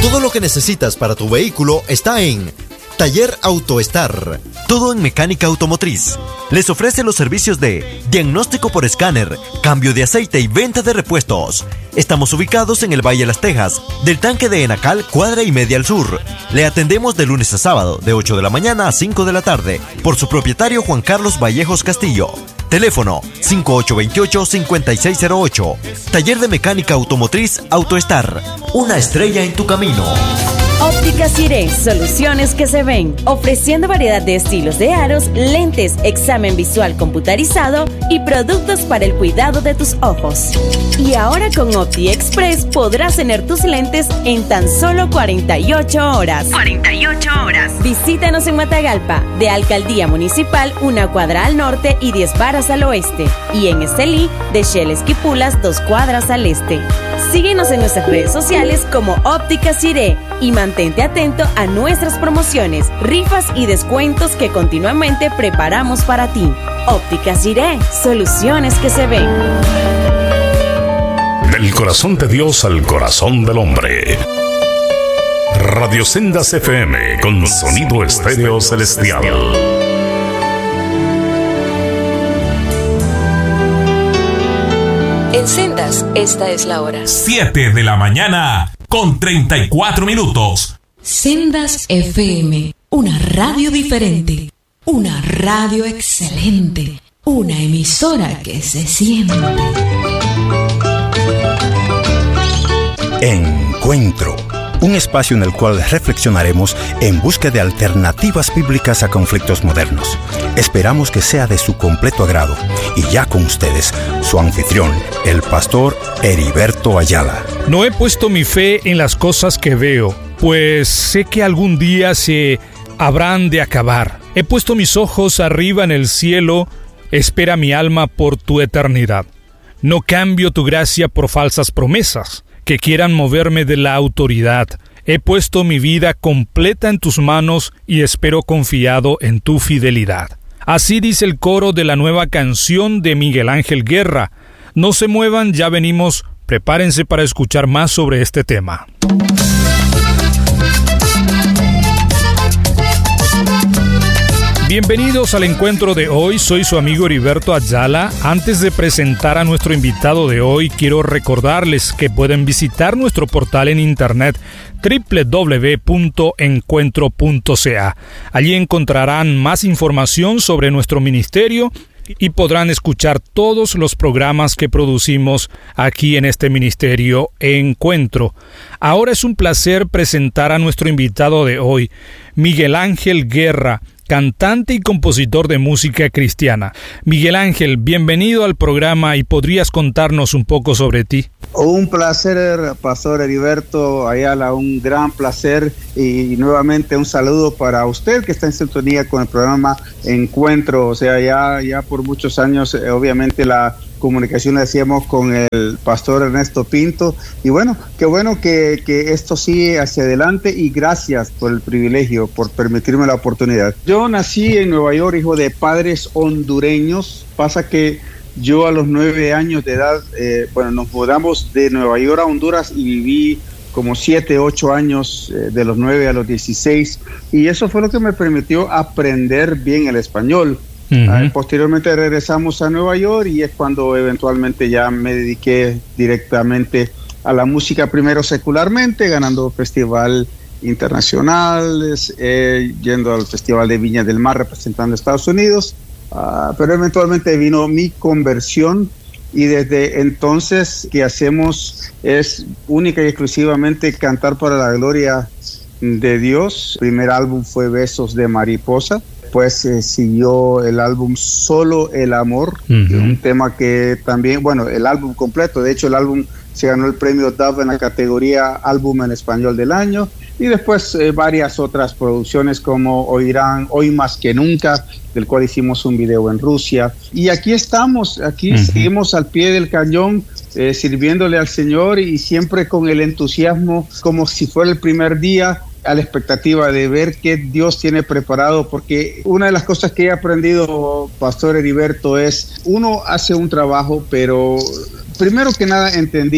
Todo lo que necesitas para tu vehículo está en Taller AutoStar. Todo en mecánica automotriz. Les ofrece los servicios de diagnóstico por escáner, cambio de aceite y venta de repuestos. Estamos ubicados en el Valle Las Tejas, del tanque de Enacal, cuadra y media al sur. Le atendemos de lunes a sábado, de 8 de la mañana a 5 de la tarde, por su propietario Juan Carlos Vallejos Castillo. Teléfono 5828-5608. Taller de mecánica automotriz AutoStar. Una estrella en tu camino. Ópticas Iré, soluciones que se ven, ofreciendo variedad de estilos de aros, lentes, examen visual computarizado y productos para el cuidado de tus ojos. Y ahora con Opti Express podrás tener tus lentes en tan solo 48 horas. 48 horas. Visítanos en Matagalpa, de Alcaldía Municipal, 1 cuadra al norte y 10 varas al oeste. Y en Estelí, de Shell Esquipulas, 2 cuadras al este. Síguenos en nuestras redes sociales como Ópticas Iré y mantente atento a nuestras promociones, rifas y descuentos que continuamente preparamos para ti. Ópticas Iré, soluciones que se ven. Del corazón de Dios al corazón del hombre. Radio Sendas FM con sonido estéreo celestial. En Sendas, esta es la hora. 7 de la mañana con 34 minutos. Sendas FM, una radio diferente, una radio excelente, una emisora que se siente. Encuentro, un espacio en el cual reflexionaremos en busca de alternativas bíblicas a conflictos modernos. Esperamos que sea de su completo agrado. Y ya con ustedes, su anfitrión, el pastor Heriberto Ayala. No he puesto mi fe en las cosas que veo, pues sé que algún día se habrán de acabar. He puesto mis ojos arriba en el cielo, espera mi alma por tu eternidad. No cambio tu gracia por falsas promesas que quieran moverme de la autoridad. He puesto mi vida completa en tus manos y espero confiado en tu fidelidad. Así dice el coro de la nueva canción de Miguel Ángel Guerra. No se muevan, ya venimos. Prepárense para escuchar más sobre este tema. Bienvenidos al encuentro de hoy, soy su amigo Heriberto Ayala. Antes de presentar a nuestro invitado de hoy, quiero recordarles que pueden visitar nuestro portal en internet www.encuentro.ca. Allí encontrarán más información sobre nuestro ministerio y podrán escuchar todos los programas que producimos aquí en este ministerio Encuentro. Ahora es un placer presentar a nuestro invitado de hoy, Miguel Ángel Guerra, cantante y compositor de música cristiana. Miguel Ángel, bienvenido al programa y ¿podrías contarnos un poco sobre ti? Un placer, Pastor Heriberto Ayala, un gran placer y nuevamente un saludo para usted que está en sintonía con el programa Encuentro. O sea, ya por muchos años, obviamente la comunicación la hacíamos con el pastor Ernesto Pinto y bueno que esto sigue hacia adelante y gracias por el privilegio, por permitirme la oportunidad. Yo nací en Nueva York, hijo de padres hondureños. Pasa que yo a los 9 años de edad, nos mudamos de Nueva York a Honduras y viví como 7, 8 años, de los 9 a los 16, y eso fue lo que me permitió aprender bien el español. Posteriormente regresamos a Nueva York y es cuando eventualmente ya me dediqué directamente a la música, primero secularmente, ganando festivales internacionales, yendo al Festival de Viña del Mar representando a Estados Unidos, pero eventualmente vino mi conversión y desde entonces que hacemos es única y exclusivamente cantar para la gloria de Dios. El primer álbum fue Besos de Mariposa. Después siguió el álbum Solo el Amor, un tema que también, el álbum completo, de hecho el álbum se ganó el premio Dove en la categoría Álbum en Español del Año, y después varias otras producciones como Oirán Hoy Más Que Nunca, del cual hicimos un video en Rusia, y aquí estamos, seguimos al pie del cañón, sirviéndole al Señor y siempre con el entusiasmo como si fuera el primer día, a la expectativa de ver qué Dios tiene preparado, porque una de las cosas que he aprendido, Pastor Heriberto, es uno hace un trabajo, pero primero que nada entendí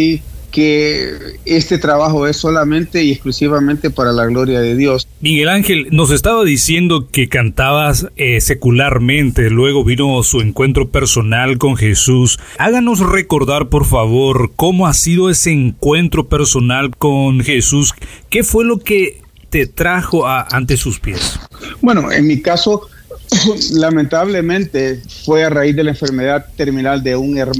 que este trabajo es solamente y exclusivamente para la gloria de Dios. Miguel Ángel, nos estaba diciendo que cantabas secularmente, luego vino su encuentro personal con Jesús. Háganos recordar, por favor, cómo ha sido ese encuentro personal con Jesús. ¿Qué fue lo que te trajo ante sus pies? Bueno, en mi caso, lamentablemente fue a raíz de la enfermedad terminal de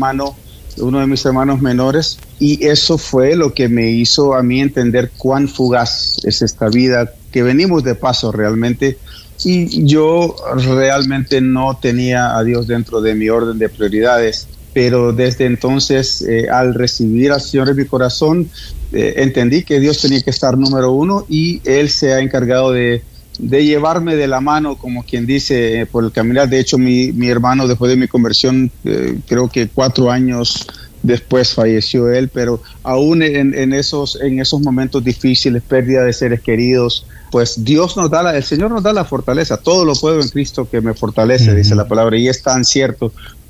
uno de mis hermanos menores, y eso fue lo que me hizo a mí entender cuán fugaz es esta vida, que venimos de paso realmente, y yo realmente no tenía a Dios dentro de mi orden de prioridades, pero desde entonces, al recibir al Señor en mi corazón, entendí que Dios tenía que estar número uno, y Él se ha encargado de llevarme de la mano, como quien dice, por el caminar. De hecho, mi hermano, después de mi conversión, creo que 4 años después falleció él, pero aún en esos momentos difíciles, pérdida de seres queridos, pues el Señor nos da la fortaleza. Todo lo puedo en Cristo que me fortalece, dice la palabra, y es tan cierto,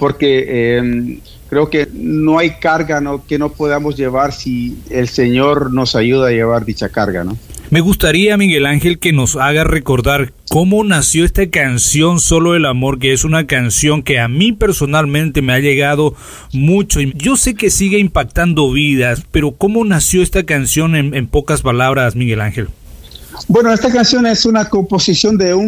porque creo que no hay carga que no podamos llevar si el Señor nos ayuda a llevar dicha carga, ¿no? Me gustaría, Miguel Ángel, que nos haga recordar cómo nació esta canción Solo el Amor, que es una canción que a mí personalmente me ha llegado mucho. Y yo sé que sigue impactando vidas, pero ¿cómo nació esta canción en pocas palabras, Miguel Ángel? Bueno, esta canción es una composición de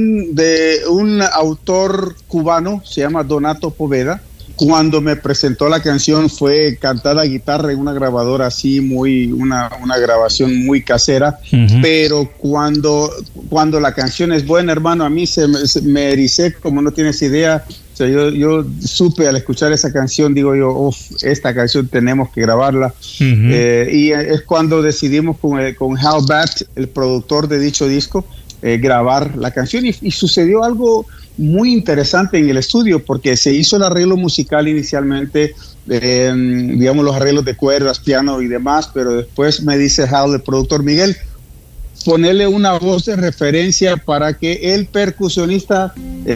un autor cubano, se llama Donato Poveda. Cuando me presentó la canción fue cantada a guitarra en una grabadora así, una grabación muy casera, pero cuando la canción es buena, hermano, a mí me ericé como no tienes idea. O sea, yo supe al escuchar esa canción, digo yo, esta canción tenemos que grabarla. Y es cuando decidimos con Hal Batt, el productor de dicho disco, grabar la canción, y sucedió algo muy interesante en el estudio, porque se hizo el arreglo musical inicialmente, digamos los arreglos de cuerdas, piano y demás, pero después me dice Hal, el productor, Miguel, ponerle una voz de referencia para que el percusionista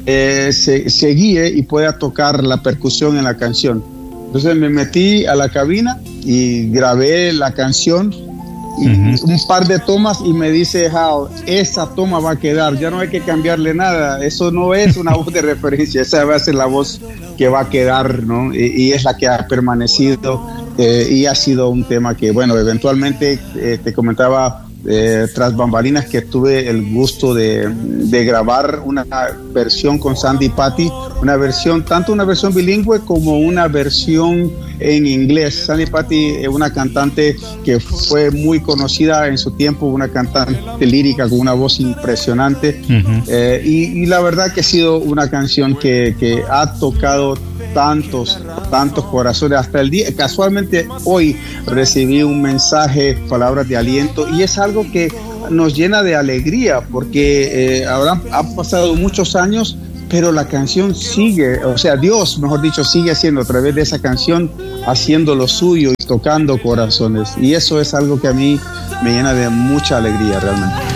se guíe y pueda tocar la percusión en la canción. Entonces me metí a la cabina y grabé la canción, y un par de tomas, y me dice Hal, esa toma va a quedar, ya no hay que cambiarle nada, eso no es una voz de referencia, esa va a ser la voz que va a quedar, ¿no? Y es la que ha permanecido, y ha sido un tema que, bueno, eventualmente te comentaba tras bambalinas que tuve el gusto de grabar una versión con Sandi Patty, tanto una versión bilingüe como una versión en inglés. Sandi Patty es una cantante que fue muy conocida en su tiempo, una cantante lírica con una voz impresionante, y la verdad que ha sido una canción que ha tocado tantos corazones hasta el día. Casualmente hoy recibí un mensaje, palabras de aliento, y es algo que nos llena de alegría, porque han pasado muchos años, pero la canción sigue, o sea, Dios, mejor dicho, sigue haciendo a través de esa canción, haciendo lo suyo y tocando corazones, y eso es algo que a mí me llena de mucha alegría realmente.